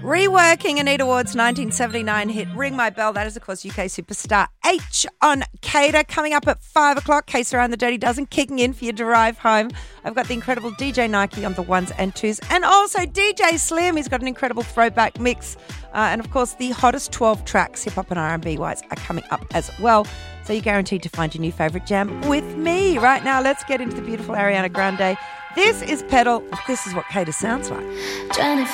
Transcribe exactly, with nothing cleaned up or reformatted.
Reworking Anita Ward's nineteen seventy-nine hit Ring My Bell. That is, of course, U K superstar H on Cater. Coming up at five o'clock, Case Around the Dirty Dozen, kicking in for your drive home. I've got the incredible D J Nike on the ones and twos. And also D J Slim. He's got an incredible throwback mix. Uh, and, of course, the hottest twelve tracks, hip-hop and R and B-wise, are coming up as well. So you're guaranteed to find your new favourite jam with me. Right now, let's get into the beautiful Ariana Grande. This is Pedal. This is what Cater sounds like.